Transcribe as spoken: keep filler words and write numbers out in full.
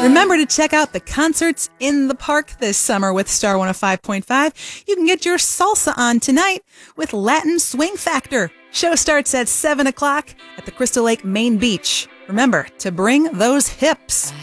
Remember to check out the concerts in the park this summer with Star one oh five point five. You can get your salsa on tonight with Latin Swing Factor. Show starts at seven o'clock at the Crystal Lake Main Beach. Remember to bring those hips.